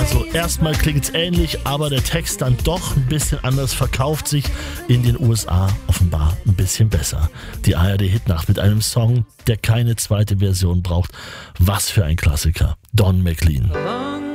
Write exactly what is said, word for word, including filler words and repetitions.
Also erstmal klingt es ähnlich, aber der Text dann doch ein bisschen anders, verkauft sich in den U S A offenbar ein bisschen besser. Die A R D-Hitnacht mit einem Song, der keine zweite Version braucht. Was für ein Klassiker. Don McLean.